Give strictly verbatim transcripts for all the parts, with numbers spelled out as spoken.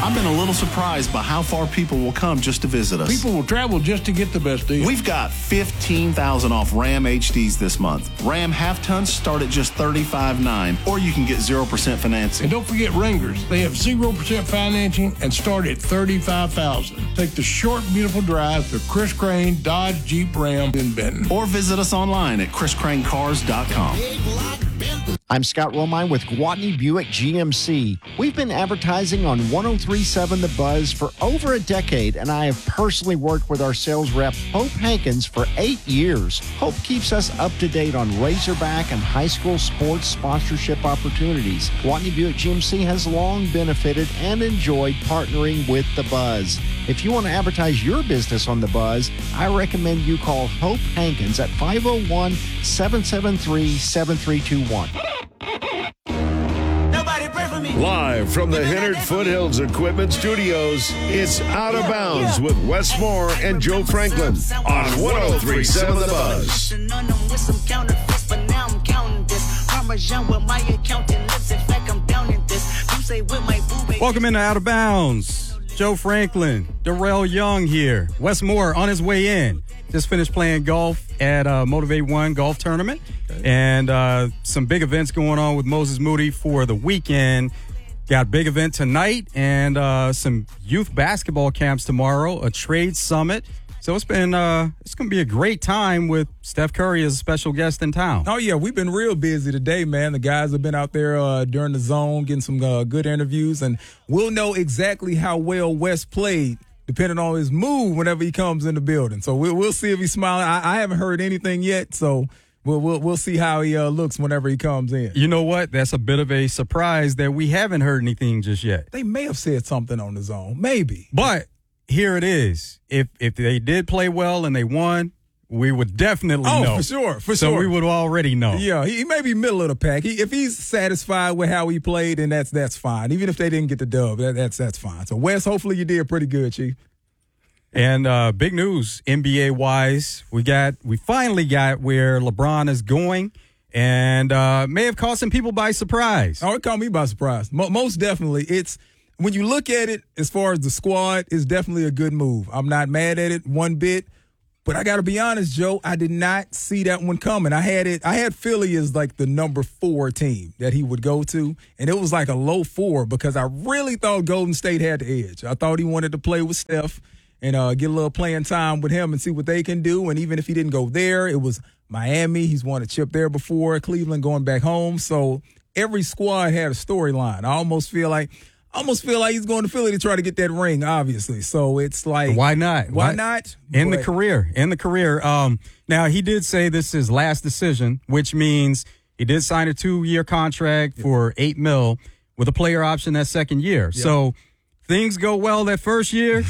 I've been a little surprised by how far people will come just to visit us. People will travel just to get the best deal. We've got fifteen thousand off Ram H Ds this month. Ram half-tons start at just thirty-five nine, or you can get zero percent financing. And don't forget Wranglers. They have zero percent financing and start at thirty-five thousand dollars. Take the short, beautiful drive to Chris Crane Dodge Jeep Ram in Benton. Or visit us online at chris crane cars dot com. I'm Scott Romine with Gwatney Buick G M C. We've been advertising on one oh three point seven The Buzz for over a decade, and I have personally worked with our sales rep, Hope Hankins, for eight years. Hope keeps us up to date on Razorback and high school sports sponsorship opportunities. Gwatney Buick G M C has long benefited and enjoyed partnering with The Buzz. If you want to advertise your business on The Buzz, I recommend you call Hope Hankins at five oh one, seven seven three, seven three two one. Live from the Hennard Foothills Equipment Studios, it's Out of Bounds with Wes Moore and Joe Franklin on one oh three point seven The Buzz. Welcome into Out of Bounds. Joe Franklin, Darrell Young here. Wes Moore on his way in. Just finished playing golf at uh, Motivate One golf tournament. Okay. And uh, some big events going on with Moses Moody for the weekend. Got a big event tonight and uh, some youth basketball camps tomorrow, a trade summit. So it's been uh, it's going to be a great time with Steph Curry as a special guest in town. Oh, yeah, we've been real busy today, man. The guys have been out there uh, during the zone getting some uh, good interviews, and we'll know exactly how well Wes played depending on his mood whenever he comes in the building. So we'll, we'll see if he's smiling. I, I haven't heard anything yet, so we'll we'll, we'll see how he uh, looks whenever he comes in. You know what? That's a bit of a surprise that we haven't heard anything just yet. They may have said something on the zone, maybe. But here it is. If if they did play well and they won, we would definitely oh, know. Oh, for sure, for so sure. So we would already know. Yeah, he, he may be middle of the pack. He, if he's satisfied with how he played, then that's that's fine. Even if they didn't get the dub, that, that's that's fine. So, Wes, hopefully you did pretty good, Chief. And uh, big news, N B A-wise, we got we finally got where LeBron is going, and uh, may have caught some people by surprise. Oh, it caught me by surprise. Mo- most definitely. It's when you look at it as far as the squad, it's definitely a good move. I'm not mad at it one bit, but I got to be honest, Joe, I did not see that one coming. I had it. I had Philly as like the number four team that he would go to, and it was like a low four because I really thought Golden State had the edge. I thought he wanted to play with Steph and uh, get a little playing time with him and see what they can do. And even if he didn't go there, it was Miami. He's won a chip there before. Cleveland going back home. So every squad had a storyline. I almost feel like I almost feel like he's going to Philly to try to get that ring, obviously. So it's like, why not? Why, why not? In but, the career. In the career. Um, now, he did say this is his last decision, which means he did sign a two-year contract yeah. for eight mil with a player option that second year. Yeah. So things go well that first year,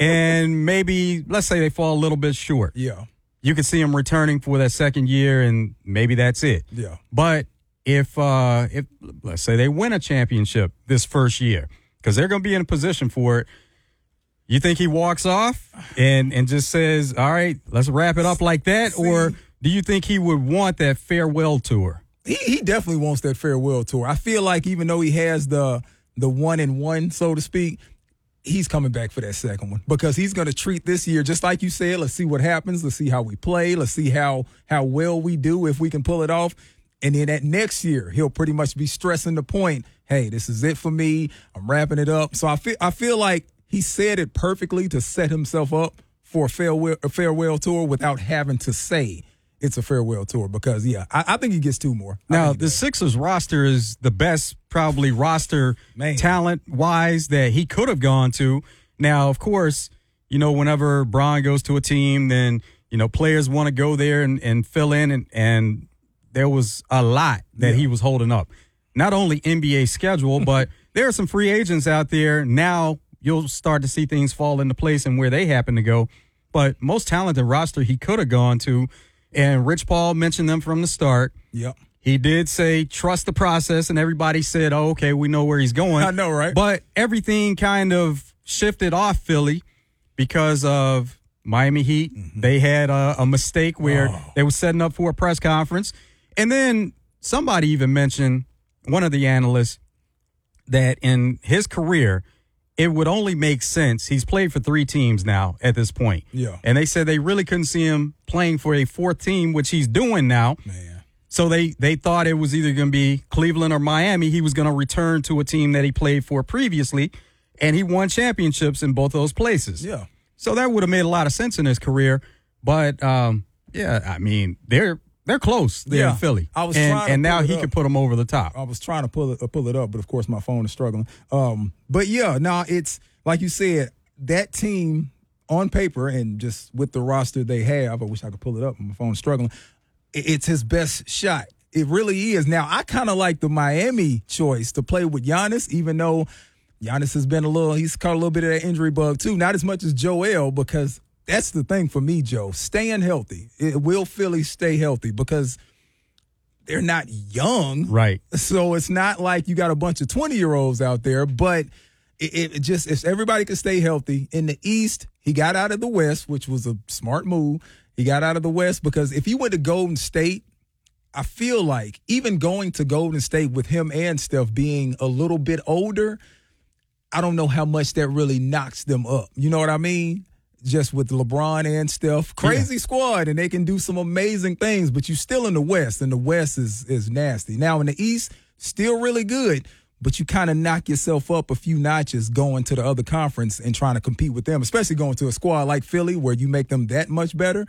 and maybe, let's say they fall a little bit short. Yeah. You could see him returning for that second year, and maybe that's it. Yeah. But if, uh, if let's say they win a championship this first year, because they're going to be in a position for it, you think he walks off and, and just says, all right, let's wrap it up like that? See, or do you think he would want that farewell tour? He, he definitely wants that farewell tour. I feel like even though he has the – the one and one, so to speak, he's coming back for that second one because he's going to treat this year just like you said. Let's see what happens. Let's see how we play. Let's see how how well we do if we can pull it off. And then that next year, he'll pretty much be stressing the point, hey, this is it for me. I'm wrapping it up. So I feel I feel like he said it perfectly to set himself up for a farewell, a farewell tour without having to say it's a farewell tour because, yeah, I, I think he gets two more. Now, the Sixers roster is the best probably roster talent-wise that he could have gone to. Now, of course, you know, whenever Bron goes to a team, then, you know, players want to go there and, and fill in, and, and there was a lot that yeah. he was holding up. Not only N B A schedule, but there are some free agents out there. Now you'll start to see things fall into place and where they happen to go. But most talented roster he could have gone to. And Rich Paul mentioned them from the start. Yep. He did say, trust the process, and everybody said, oh, okay, we know where he's going. I know, right? But everything kind of shifted off Philly because of Miami Heat. Mm-hmm. They had a, a mistake where oh. they were setting up for a press conference. And then somebody even mentioned, one of the analysts, that in his career, it would only make sense. He's played for three teams now at this point. Yeah. And they said they really couldn't see him playing for a fourth team, which he's doing now. Man. So they, they thought it was either going to be Cleveland or Miami. He was going to return to a team that he played for previously, and he won championships in both those places. Yeah. So that would have made a lot of sense in his career. But, um, yeah, I mean, they're they're close there Yeah. in Philly. I was and, trying to and now pull it he up. could put them over the top. I was trying to pull it uh, pull it up, but of course my phone is struggling. Um, but yeah, now it's like you said, that team on paper and just with the roster they have. I wish I could pull it up. My phone's struggling. it- It's his best shot. It really is. Now I kind of like the Miami choice to play with Giannis, even though Giannis has been a little. He's caught a little bit of that injury bug too. Not as much as Joel, because that's the thing for me, Joe. Staying healthy. It, will Philly stay healthy? Because they're not young. Right. So it's not like you got a bunch of twenty-year-olds out there, but it, it just, if everybody could stay healthy. In the East, he got out of the West, which was a smart move. He got out of the West because if he went to Golden State, I feel like even going to Golden State with him and Steph being a little bit older, I don't know how much that really knocks them up. You know what I mean? Just with LeBron and Steph, crazy yeah. squad, and they can do some amazing things, but you're still in the West, and the West is is nasty. Now in the East, still really good, but you kind of knock yourself up a few notches going to the other conference and trying to compete with them, especially going to a squad like Philly where you make them that much better.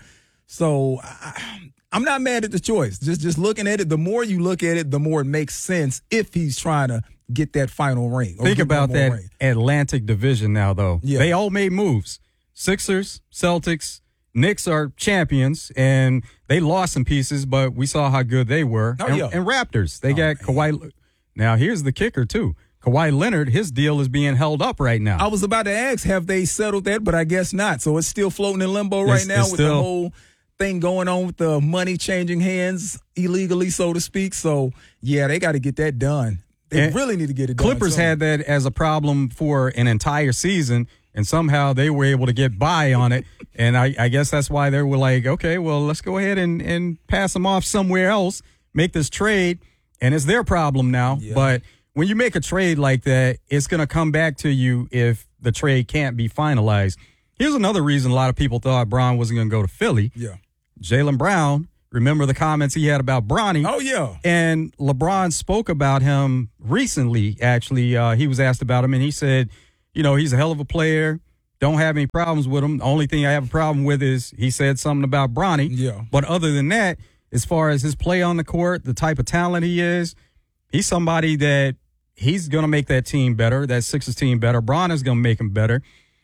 So I, I'm not mad at the choice. Just just looking at it, the more you look at it, the more it makes sense if he's trying to get that final ring. Think about that ring. Atlantic division now, though. Yeah. They all made moves. Sixers, Celtics, Knicks are champions, and they lost some pieces, but we saw how good they were. Oh, and, yeah. and Raptors, they oh, got man. Kawhi. Now, here's the kicker, too. Kawhi Leonard, his deal is being held up right now. I was about to ask, have they settled that? But I guess not. So it's still floating in limbo right It's- now it's with still- the whole thing going on with the money changing hands illegally, so to speak. So, yeah, they got to get that done. They And really need to get it done. Clippers So- had that as a problem for an entire season, and somehow they were able to get by on it. And I, I guess that's why they were like, okay, well, let's go ahead and, and pass them off somewhere else, make this trade, and it's their problem now. Yeah. But when you make a trade like that, it's going to come back to you if the trade can't be finalized. Here's another reason a lot of people thought Bron wasn't going to go to Philly. Yeah. Jaylen Brown, remember the comments he had about Bronny? Oh, yeah. And LeBron spoke about him recently, actually. Uh, he was asked about him, and he said, you know, he's a hell of a player. Don't have any problems with him. The only thing I have a problem with is he said something about Bronny. Yeah. But other than that, as far as his play on the court, the type of talent he is, he's somebody that he's going to make that team better, that Sixers team better. Bron is going to make him better.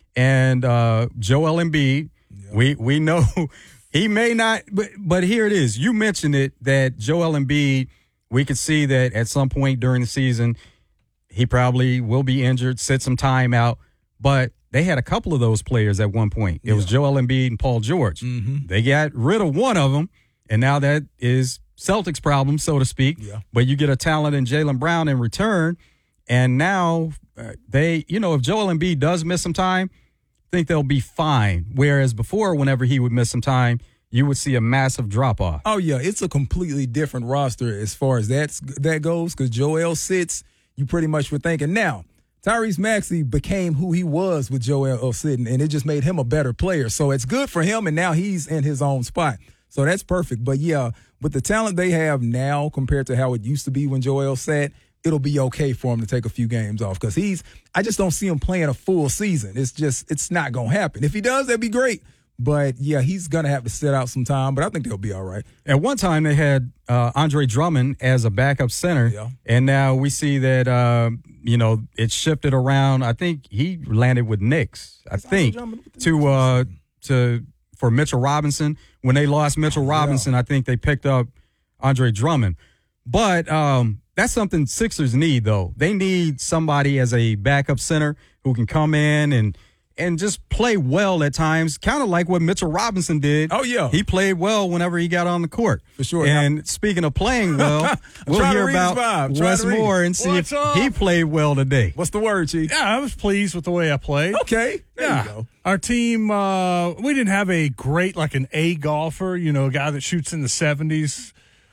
And uh, Joel Embiid, yeah. we, we know he may not, but, but here it is. You mentioned it, that Joel Embiid, we could see that at some point during the season, he probably will be injured, sit some time out. But they had a couple of those players at one point. It yeah. was Joel Embiid and Paul George. Mm-hmm. They got rid of one of them, and now that is Celtics' problem, so to speak. Yeah. But you get a talent in Jaylen Brown in return, and now uh, they, you know, if Joel Embiid does miss some time, I think they'll be fine. Whereas before, whenever he would miss some time, you would see a massive drop-off. Oh, yeah, it's a completely different roster as far as that's, that goes, because Joel sits, you pretty much were thinking. Now, Tyrese Maxey became who he was with Joel sitting, and it just made him a better player. So it's good for him, and now he's in his own spot. So that's perfect. But, yeah, with the talent they have now compared to how it used to be when Joel sat, it'll be okay for him to take a few games off because he's – I just don't see him playing a full season. It's just – it's not going to happen. If he does, that'd be great. But, yeah, he's going to have to sit out some time, but I think they'll be all right. At one time, they had uh, Andre Drummond as a backup center, yeah. and now we see that, uh, you know, it shifted around. I think he landed with Knicks, I think, to uh, to for Mitchell Robinson. When they lost Mitchell Robinson, yeah. I think they picked up Andre Drummond. But um, that's something Sixers need, though. They need somebody as a backup center who can come in and – and just play well at times, kind of like what Mitchell Robinson did. Oh, yeah. He played well whenever he got on the court. For sure. And yeah. speaking of playing well, we'll hear about Wes Moore and see What's if up? he played well today. What's the word, Chief? Yeah, I was pleased with the way I played. Okay. There yeah. you go. Our team, uh, we didn't have a great, like an A golfer, you know, a guy that shoots in the seventies.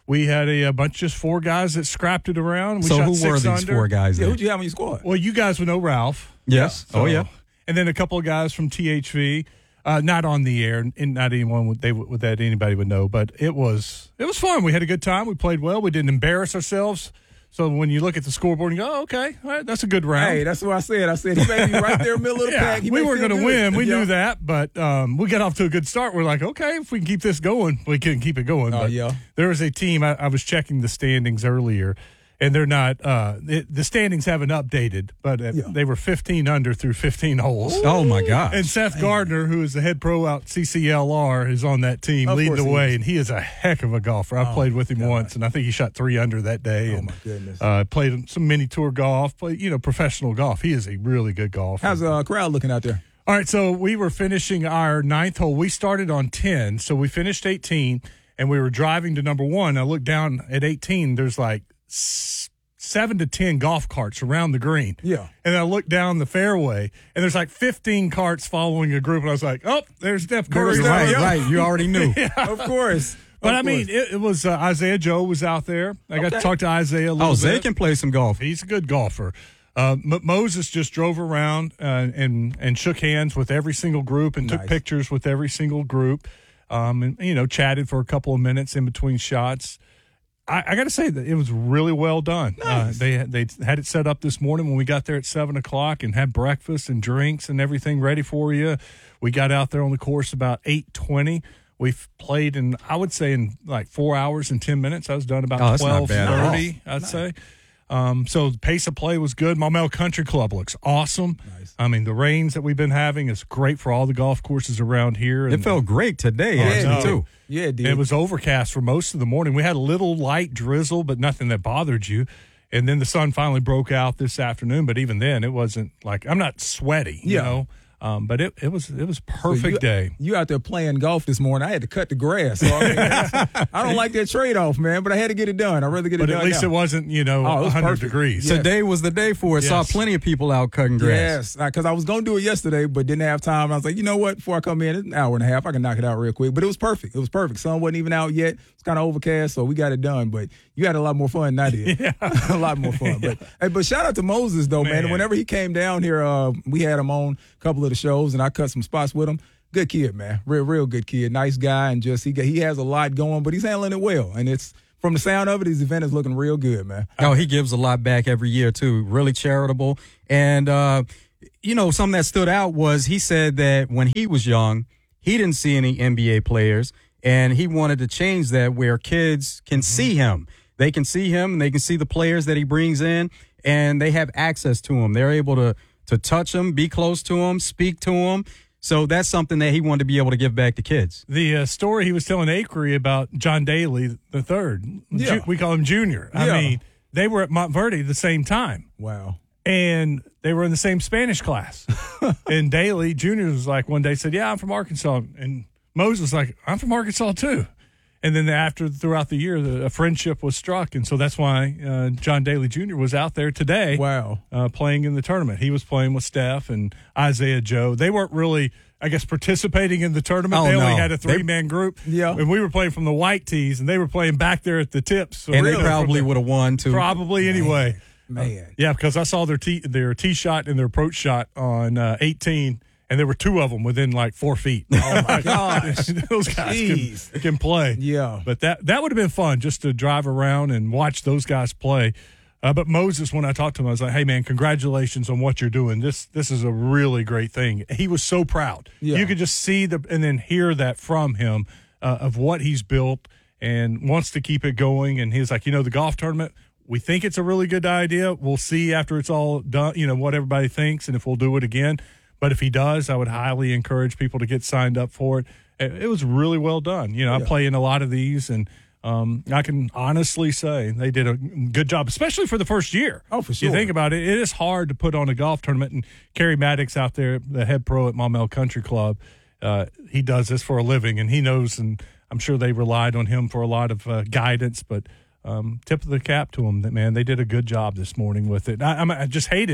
We had a, a bunch, just four guys that scrapped it around. We so shot who six were these under. four guys? Yeah, then? who'd you have on your squad? Well, you guys would know Ralph. Yes. So- oh yeah. And then a couple of guys from T H V, uh, not on the air, and not anyone would, they would, that anybody would know. But it was it was fun. We had a good time. We played well. We didn't embarrass ourselves. So when you look at the scoreboard and go, oh, okay, all right, that's a good round. Hey, that's what I said. I said he may be right there middle of the yeah, pack. He we may were feel going to good. win. We Yeah. knew that, but um, we got off to a good start. We're like, okay, if we can keep this going, we can keep it going. Oh, But yeah. There was a team, I, I was checking the standings earlier, and they're not, uh, it, the standings haven't updated, but uh, Yeah. they were fifteen under through fifteen holes. Oh my gosh. And Seth Gardner, who is the head pro out C C L R, is on that team Of leading the course he way, is. and he is a heck of a golfer. I Oh, played with him God. once, and I think he shot three under that day. Oh, and, my goodness. Uh, played some mini tour golf, played, you know, professional golf. He is a really good golfer. How's the uh, crowd looking out there? All right, so we were finishing our ninth hole. We started on ten, so we finished eighteen, and we were driving to number one. I looked down at eighteen. There's like s- seven to ten golf carts around the green. Yeah. And I looked down the fairway, and there's like fifteen carts following a group, and I was like, oh, there's Steph Curry. There's right, Yeah. right. You already knew. Of course. But Of I mean, course. it, it was uh, Isaiah Joe was out there. I got to Okay. talk to Isaiah a little Oh, Zay bit. can play some golf. He's a good golfer. Uh, M- Moses just drove around uh, and and shook hands with every single group and took Nice. pictures with every single group, um, and you know chatted for a couple of minutes in between shots. I, I got to say that it was really well done. Nice. Uh, they they had it set up this morning when we got there at seven o'clock and had breakfast and drinks and everything ready for you. We got out there on the course about eight twenty. We've played in, I would say, in like four hours and ten minutes. I was done about Oh, that's not twelve bad at all. thirty. I'd say. Um, so the pace of play was good. Maumelle Country Club looks awesome. Nice. I mean, the rains that we've been having is great for all the golf courses around here. It And felt great today, Yeah, actually, no. too. Yeah, it did. it was overcast for most of the morning. We had a little light drizzle, but nothing that bothered you. And then the sun finally broke out this afternoon. But even then, it wasn't like I'm not sweaty, you Yeah. know. Um, but it, it was it was So perfect you, day. You out there playing golf this morning. I had to cut the grass. So I, mean, that's- I don't like that trade off, man, but I had to get it done. I'd rather get it But done. at least now. it wasn't, you know, Oh, it was one hundred perfect. degrees. Yeah. Today was the day for it. Saw Yes. plenty of people out cutting grass. Yes, because I was going to do it yesterday, but didn't have time. I was like, you know what? Before I come in, it's an hour and a half. I can knock it out real quick. But it was perfect. It was perfect. Sun wasn't even out yet. It's kind of overcast, so we got it done. But you had a lot more fun than I did. Yeah. a lot more fun. But hey, but shout out to Moses, though, man. Man. Whenever he came down here, uh, we had him on a couple of the shows, and I cut some spots with him. Good kid, man. Real, real good kid. Nice guy, and just he he has a lot going, but he's handling it well. And it's from the sound of it, his event is looking real good, man. Oh, he gives a lot back every year, too. Really charitable. And, uh, you know, something that stood out was he said that when he was young, he didn't see any N B A players, and he wanted to change that where kids can see him. They can see him, and they can see the players that he brings in, and they have access to him. They're able to, to touch him, be close to him, speak to him. So that's something that he wanted to be able to give back to kids. The uh, story he was telling Acree about John Daly the third, Yeah. Ju- we call him Junior. I Yeah. mean, they were at Montverde the same time, Wow. and they were in the same Spanish class. And Daly Junior was like one day said, "Yeah, I'm from Arkansas," and Moses was like, "I'm from Arkansas too." And then after throughout the year, the, a friendship was struck, and so that's why uh, John Daly Junior was out there today. Wow. Uh, playing in the tournament. He was playing with Steph and Isaiah Joe. They weren't really, I guess, participating in the tournament. Oh, they only no. had a three-man group. Yeah. And we were playing from the white tees, and they were playing back there at the tips. So And really they probably from the- would have won, too. Probably anyway. Man. Yeah, because I saw their tee, their tee shot and their approach shot on uh, eighteen, and there were two of them within like four feet. Oh, my gosh. Those guys Jeez. can, can play. Yeah. But that that would have been fun just to drive around and watch those guys play. Uh, but Moses, when I talked to him, I was like, "Hey, man, congratulations on what you're doing. This this is a really great thing." He was so proud. Yeah. You could just see the and then hear that from him uh, of what he's built and wants to keep it going. And he's like, you know, the golf tournament, we think it's a really good idea. We'll see after it's all done, you know, what everybody thinks and if we'll do it again. But if he does, I would highly encourage people to get signed up for it. It, it was really well done. You know, I Yeah. play in a lot of these, and um, I can honestly say they did a good job, especially for the first year. Oh, for You sure. think about it, it is hard to put on a golf tournament. And Kerry Maddox out there, the head pro at Maumelle Country Club, uh, he does this for a living, and he knows, and I'm sure they relied on him for a lot of uh, guidance, but um, tip of the cap to them, that man, they did a good job this morning with it. I, I'm- I just hated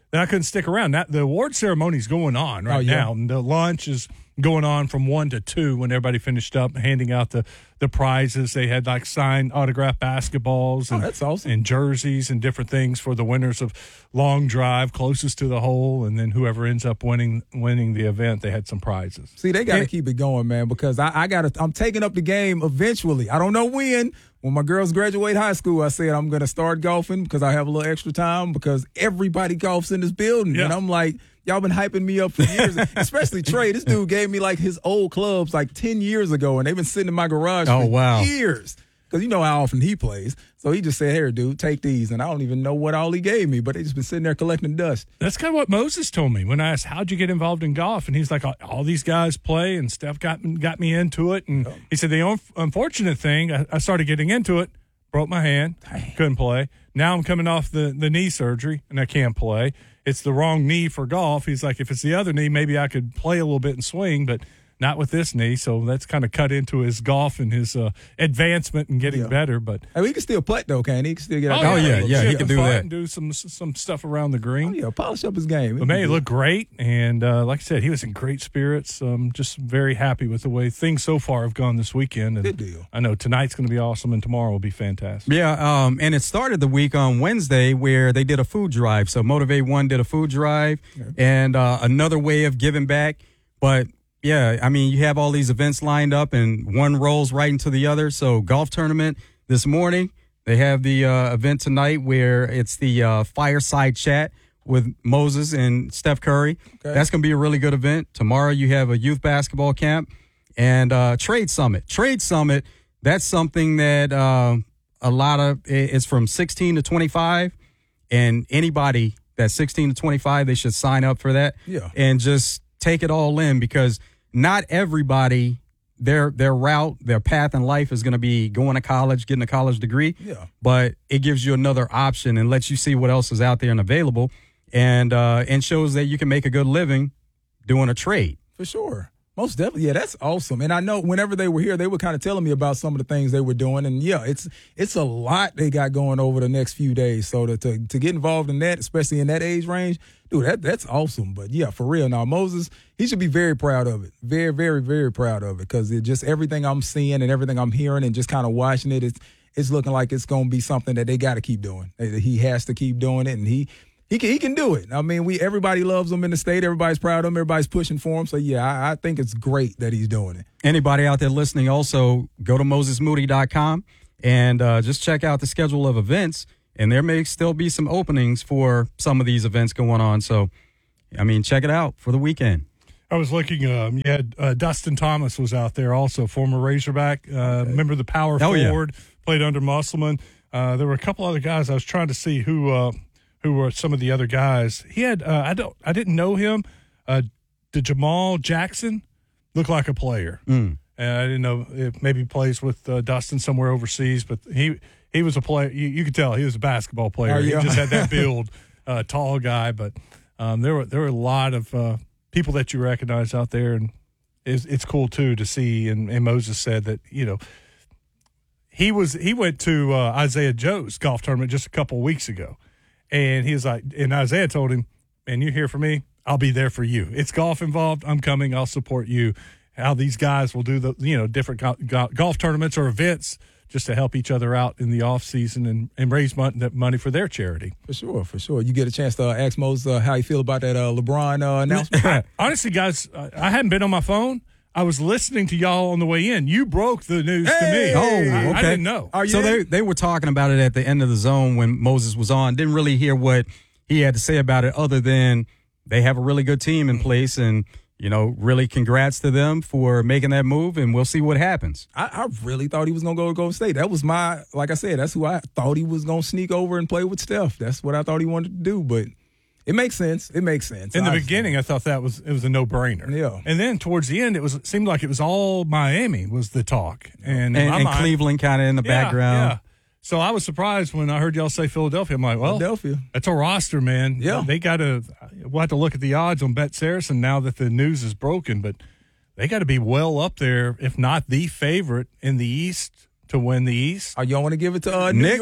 then I couldn't stick around. That the award ceremony is going on right oh, yeah. now. And the lunch is going on from one to two when everybody finished up handing out the, the prizes. They had like signed autographed basketballs and, oh, that's awesome. and jerseys and different things for the winners of long drive closest to the hole, and then whoever ends up winning winning the event, they had some prizes. See, they got to keep it going, man, because I, I got to. I'm taking up the game eventually. I don't know when. When my girls graduate high school, I said I'm going to start golfing because I have a little extra time because everybody golfs in this building, yeah. and I'm like, y'all been hyping me up for years, especially Trey. This dude gave me like his old clubs like ten years ago, and they've been sitting in my garage oh, for wow. years. Because you know how often he plays. So he just said, here, dude, take these. And I don't even know what all he gave me, but they just been sitting there collecting dust. That's kind of what Moses told me when I asked, how'd you get involved in golf? And he's like, all, all these guys play, and Steph got, got me into it. And he said, the un- unfortunate thing, I, I started getting into it, broke my hand, couldn't play. Now I'm coming off the, the knee surgery, and I can't play. It's the wrong knee for golf. He's like, if it's the other knee, maybe I could play a little bit and swing, but not with this knee. So that's kind of cut into his golf and his uh, advancement and getting yeah. better. But I mean, he can still putt, though, can he? He can still get out oh, there. yeah, yeah, yeah, he can do that. And do some some stuff around the green. Oh, yeah, polish up his game. But man, he looked great, and uh, like I said, he was in great spirits. Um, just very happy with the way things so far have gone this weekend. And good deal. I know tonight's going to be awesome, and tomorrow will be fantastic. Yeah, um, and it started the week on Wednesday where they did a food drive. So Motivate One did a food drive, yeah. and uh, another way of giving back. But yeah, I mean, you have all these events lined up, and one rolls right into the other. So golf tournament this morning. They have the uh, event tonight where it's the uh, fireside chat with Moses and Steph Curry. Okay. That's going to be a really good event. Tomorrow you have a youth basketball camp and uh, Trade Summit. Trade Summit, that's something that uh, a lot of, it's from sixteen to twenty-five, and anybody that's sixteen to twenty-five, they should sign up for that. Yeah. And just take it all in, because not everybody, their their route, their path in life is going to be going to college, getting a college degree. Yeah. But it gives you another option and lets you see what else is out there and available, and uh, and shows that you can make a good living doing a trade. For sure. Most definitely. Yeah, that's awesome. And I know whenever they were here, they were kind of telling me about some of the things they were doing. And, yeah, it's it's a lot they got going over the next few days. So to to, to get involved in that, especially in that age range, dude, that that's awesome. But, yeah, for real. Now, Moses, he should be very proud of it. Very, very, very proud of it, because it just everything I'm seeing and everything I'm hearing and just kind of watching it, it's, it's looking like it's going to be something that they got to keep doing. He has to keep doing it, and he – He can, he can do it. I mean, we everybody loves him in the state. Everybody's proud of him. Everybody's pushing for him. So, yeah, I, I think it's great that he's doing it. Anybody out there listening, also go to moses moody dot com and uh, just check out the schedule of events. And there may still be some openings for some of these events going on. So, I mean, check it out for the weekend. I was looking, um, you had uh, Dustin Thomas was out there also, former Razorback. Uh, okay. Remember the power oh, forward, yeah. played under Musselman. Uh, there were a couple other guys. I was trying to see who uh, – who were some of the other guys. He had, uh, I don't, I didn't know him. Uh, did Jamal Jackson look like a player? Mm. And I didn't know if maybe he plays with uh, Dustin somewhere overseas, but he, he was a player. You, you could tell he was a basketball player. Oh, yeah. He just had that build, uh, tall guy. But um, there were, there were a lot of uh, people that you recognize out there. And it's, it's cool too to see. And, and Moses said that, you know, he was, he went to uh, Isaiah Joe's golf tournament just a couple of weeks ago. And he was like, and Isaiah told him, man, you're here for me, I'll be there for you. It's golf involved. I'm coming. I'll support you. How these guys will do the, you know, different go- go- golf tournaments or events just to help each other out in the off season and, and raise money, money for their charity. For sure, for sure. You get a chance to uh, ask Moses uh, how you feel about that uh, LeBron uh, announcement. Honestly, guys, I hadn't been on my phone. I was listening to y'all on the way in. You broke the news hey! to me. Oh, okay. I, I didn't know. Are you so in? they they were talking about it at the end of the zone when Moses was on. Didn't really hear what he had to say about it, other than they have a really good team in place, and you know, really congrats to them for making that move, and we'll see what happens. I, I really thought he was going to go to Golden State. That was my, like I said, that's who I thought he was going to sneak over and play with Steph. That's what I thought he wanted to do, but it makes sense. It makes sense. In the I, beginning, I thought that was it was a no brainer. Yeah. And then towards the end, it was it seemed like it was all Miami was the talk, and And, and mind, Cleveland kind of in the yeah, background. Yeah. So I was surprised when I heard y'all say Philadelphia. I'm like, well, Philadelphia. That's a roster, man. Yeah. They got to. We'll have to look at the odds on Bet Saracen now that the news is broken, but they got to be well up there, if not the favorite in the East to win the East. Are y'all want to give it to uh, New Knicks? York?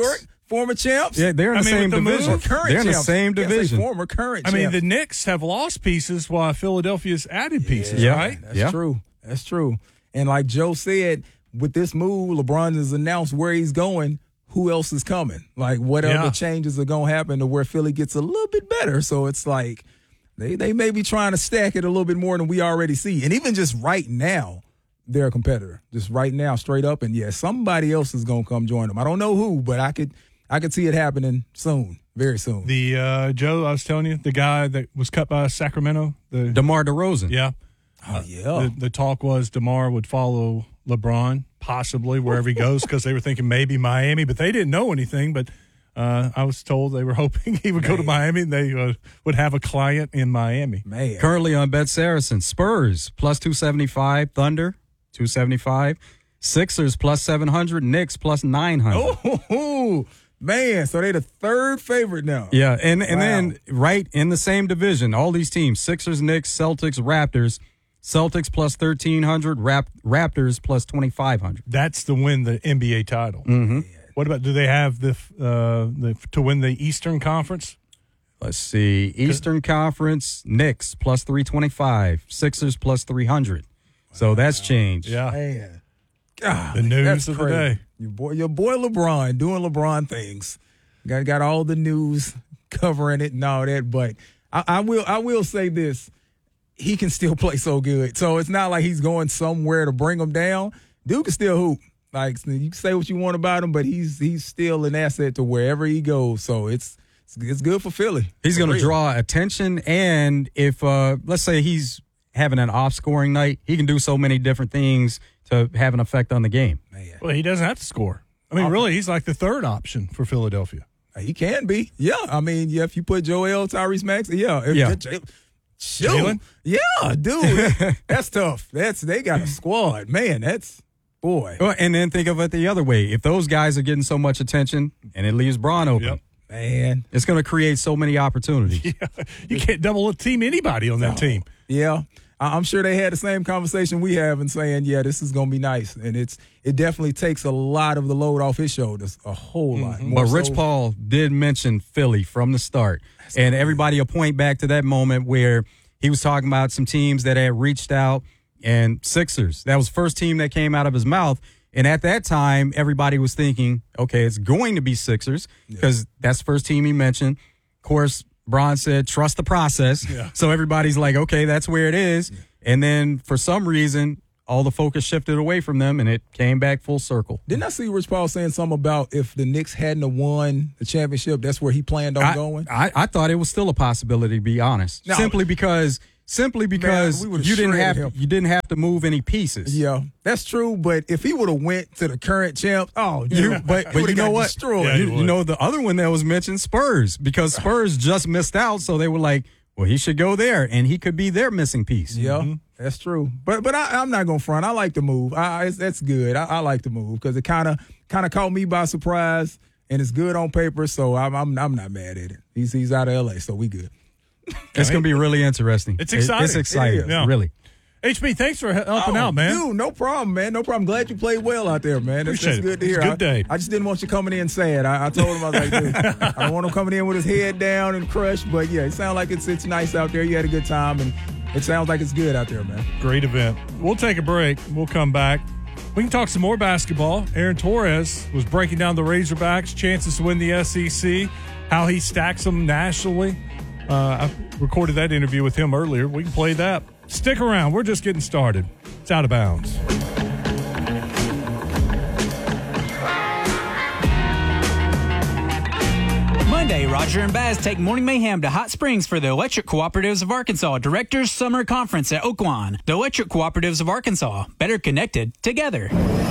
Former champs. Yeah, they're in I the mean, same with the division. move, current they're in the champs. same Can't say division. former, current I mean, champs. the Knicks have lost pieces while Philadelphia's added pieces, Yeah. right? That's Yeah. true. That's true. And like Joe said, with this move, LeBron has announced where he's going. Who else is coming? Like, what Yeah. other changes are going to happen to where Philly gets a little bit better? So it's like they, they may be trying to stack it a little bit more than we already see. And even just right now, they're a competitor. Just right now, straight up. And, yeah, somebody else is going to come join them. I don't know who, but I could I could see it happening soon, very soon. The uh, Joe, I was telling you, the guy that was cut by Sacramento. The DeMar DeRozan. yeah, oh, yeah. the, the talk was DeMar would follow LeBron possibly wherever he goes because they were thinking maybe Miami, but they didn't know anything. But uh, I was told they were hoping he would Man. go to Miami and they uh, would have a client in Miami. Man. Currently on Bet Saracen, Spurs plus two seventy-five, Thunder two seventy-five, Sixers plus seven hundred, Knicks plus nine hundred. Oh, man. So they're the third favorite now. Yeah, and, and Wow. then right in the same division, all these teams, Sixers, Knicks, Celtics, Raptors, Celtics plus thirteen hundred, Rap- Raptors plus twenty-five hundred. That's to win the N B A title. Mm-hmm. What about, do they have the, uh, the to win the Eastern Conference? Let's see. Eastern Conference, Knicks plus three twenty-five, Sixers plus three hundred. So that's changed. Yeah. Man. God, The news that's of the crazy. day. Your boy, your boy LeBron doing LeBron things. Got got all the news covering it and all that. But I, I will I will say this: he can still play so good. So it's not like he's going somewhere to bring him down. Dude can still hoop. Like, you can say what you want about him, but he's he's still an asset to wherever he goes. So it's it's, it's good for Philly. He's For going to real. draw attention, and if uh, let's say he's having an off-scoring night, he can do so many different things to have an effect on the game. Man, Well, he doesn't have to score. I mean, really, he's like the third option for Philadelphia. he can be. Yeah, I mean, yeah. If you put Joel, Tyrese Maxey, yeah, if, Yeah. J- Shoot. Jalen? Yeah, dude. That's tough. That's they got a squad. Man, that's boy. Well, and then think of it the other way. If those guys are getting so much attention and it leaves Braun open, Yep. Man. it's going to create so many opportunities. You can't double team anybody on that team. Yeah. I- I'm sure they had the same conversation we have and saying, yeah, this is gonna be nice. And it's it definitely takes a lot of the load off his shoulders. A whole lot. More But Rich so- Paul did mention Philly from the start. And everybody will point back to that moment where he was talking about some teams that had reached out, and Sixers. That was the first team that came out of his mouth. And at that time, everybody was thinking, okay, it's going to be Sixers because that's the first team he mentioned. Of course, Bron said, trust the process. Yeah. So everybody's like, okay, that's where it is. And then for some reason, all the focus shifted away from them, and it came back full circle. Didn't I see Rich Paul saying something about if the Knicks hadn't have won the championship, that's where he planned on I, going? I, I thought it was still a possibility, to be honest. No. Simply because simply because we would've you didn't have shredded him. you didn't have to move any pieces. Yeah, that's true. But if he would have went to the current champ, oh, You, dude, but but you know what? Destroyed. Yeah, you, he you would. know the other one that was mentioned, Spurs, because Spurs just missed out, so they were like, well, he should go there, and he could be their missing piece. Yeah, that's true. But but I, I'm not gonna front. I like the move. I, I, it's, that's good. I, I like the move because it kind of kind of caught me by surprise, and it's good on paper. So I'm I'm, I'm not mad at it. He's he's out of L A, so we good. It's going to be really interesting. It's It- exciting. it's exciting, It is. Yeah. really. H B, thanks for helping Oh, out, man. Dude, no problem, man. No problem. Glad you played well out there, man. That's, Appreciate that's it. good to It's hear. a good I, day. I just didn't want you coming in sad. I, I told him I was like, dude, I don't want him coming in with his head down and crushed. But yeah, it sounds like it's it's nice out there. You had a good time, and it sounds like it's good out there, man. Great event. We'll take a break. We'll come back. We can talk some more basketball. Aaron Torres was breaking down the Razorbacks' chances to win the S E C, how he stacks them nationally. Uh, I recorded that interview with him earlier. We can play that. Stick around. We're just getting started. It's Out of Bounds. Monday, Roger and Baz take Morning Mayhem to Hot Springs for the Electric Cooperatives of Arkansas Directors Summer Conference at Oaklawn. The Electric Cooperatives of Arkansas, better connected together.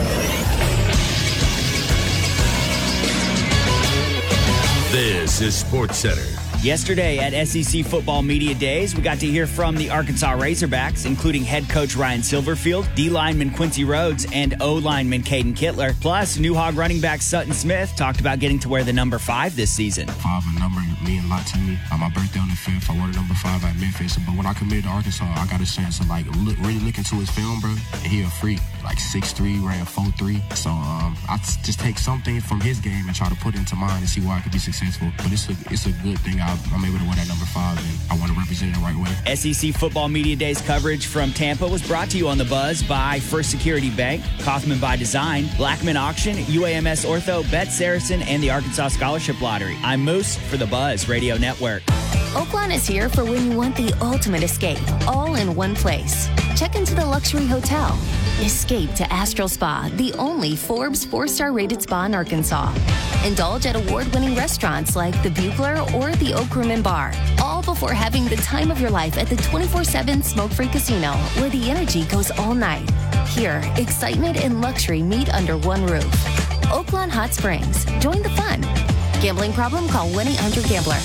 This is Sports Center. Yesterday at S E C Football Media Days, we got to hear from the Arkansas Razorbacks, including head coach Ryan Silverfield, D lineman Quincy Rhodes, and O lineman Caden Kittler. Plus, New Hog running back Sutton Smith talked about getting to wear the number five this season. Five, a number mean a lot to me. Uh, my birthday on the fifth, I wore the number five at Memphis. But when I committed to Arkansas, I got a chance to like look, really look into his film, bro. And he a freak, like six three, ran four three. So um, I t- just take something from his game and try to put it into mine and see why I could be successful. But it's a, it's a good thing I, I'm able to wear that number five, and I want to represent it the right way. S E C Football Media Days coverage from Tampa was brought to you on The Buzz by First Security Bank, Kaufman by Design, Blackman Auction, U A M S Ortho, Bet Saracen, and the Arkansas Scholarship Lottery. I'm Moose for The Buzz Radio Network. Oaklawn is here for when you want the ultimate escape, all in one place. Check into the luxury hotel. Escape to Astral Spa, the only Forbes four-star rated spa in Arkansas. Indulge at award-winning restaurants like the Bugler or the Oak Room and Bar, all before having the time of your life at the twenty-four seven smoke-free casino, where the energy goes all night. Here, excitement and luxury meet under one roof. Oaklawn Hot Springs. Join the fun. Gambling problem? Call one eight hundred gambler.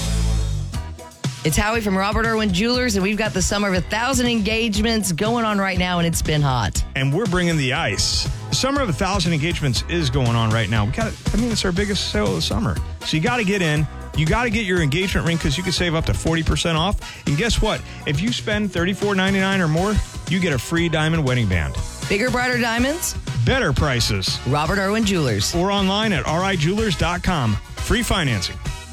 It's Howie from Robert Irwin Jewelers, and we've got the Summer of a Thousand engagements going on right now, and it's been hot. And we're bringing the ice. Summer of a Thousand engagements is going on right now. We got, I mean, it's our biggest sale of the summer. So you got to get in. You got to get your engagement ring because you can save up to forty percent off. And guess what? If you spend thirty-four ninety-nine or more, you get a free diamond wedding band. Bigger, brighter diamonds? Better prices. Robert Irwin Jewelers. Or online at r i jewelers dot com. Free financing.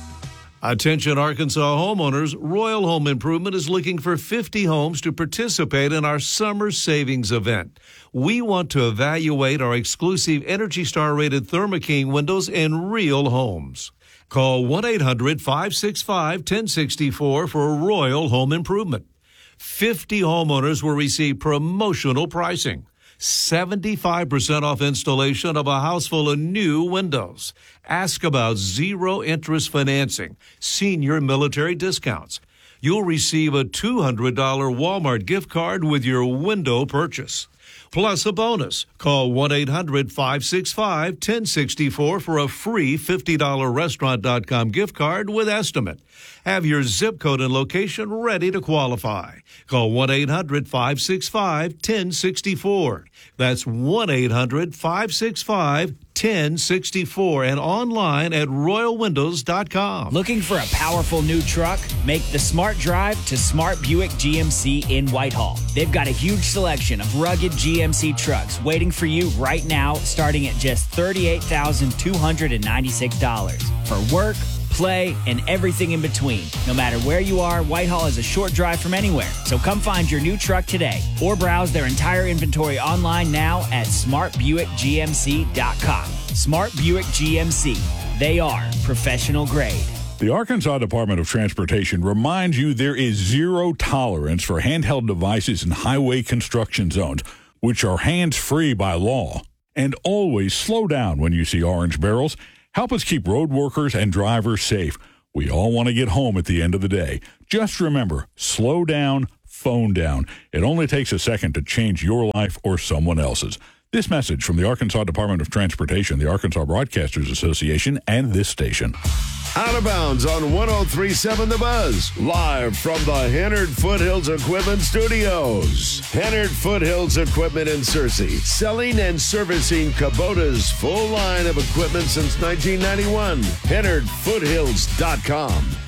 Attention Arkansas homeowners, Royal Home Improvement is looking for fifty homes to participate in our summer savings event. We want to evaluate our exclusive Energy Star rated Thermo King windows in real homes. Call one eight hundred five six five one zero six four for Royal Home Improvement. fifty homeowners will receive promotional pricing. seventy-five percent off installation of a house full of new windows. Ask about zero interest financing, senior military discounts. You'll receive a two hundred dollars Walmart gift card with your window purchase. Plus a bonus. Call one eight hundred five six five one zero six four for a free fifty dollars restaurant dot com gift card with estimate. Have your zip code and location ready to qualify. Call one eight hundred five six five one zero six four. That's one eight hundred five six five one zero six four and online at royal windows dot com. Looking for a powerful new truck? Make the smart drive to Smart Buick G M C in Whitehall. They've got a huge selection of rugged G M C trucks waiting for you right now, starting at just thirty-eight thousand two hundred ninety-six dollars. For work, play, and everything in between. No matter where you are, Whitehall is a short drive from anywhere. So come find your new truck today or browse their entire inventory online now at smart buick g m c dot com. Smart Buick G M C. They are professional grade. The Arkansas Department of Transportation reminds you there is zero tolerance for handheld devices in highway construction zones, which are hands-free by law. And always slow down when you see orange barrels. Help us keep road workers and drivers safe. We all want to get home at the end of the day. Just remember, slow down, phone down. It only takes a second to change your life or someone else's. This message from the Arkansas Department of Transportation, the Arkansas Broadcasters Association, and this station. Out of Bounds on one oh three point seven The Buzz, live from the Hennard Foothills Equipment Studios. Hennard Foothills Equipment in Searcy, selling and servicing Kubota's full line of equipment since nineteen ninety-one. Hennard Foothills dot com.